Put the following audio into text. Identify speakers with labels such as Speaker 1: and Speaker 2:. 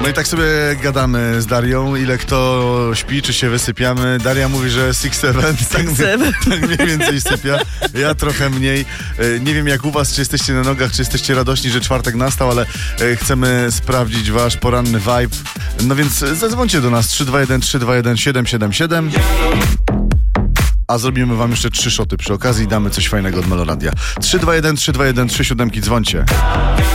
Speaker 1: No i tak sobie gadamy z Darią, ile kto śpi, czy się wysypiamy. Daria mówi, że 6-7, tak mniej więcej sypia. Ja trochę mniej. Nie wiem jak u was, czy jesteście na nogach, czy jesteście radośni, że czwartek nastał, ale chcemy sprawdzić wasz poranny vibe. No więc zadzwońcie do nas 321-321-777. A zrobimy wam jeszcze 3 szoty przy okazji i damy coś fajnego od Meloradia. 321-321-3 siódemki, dzwońcie.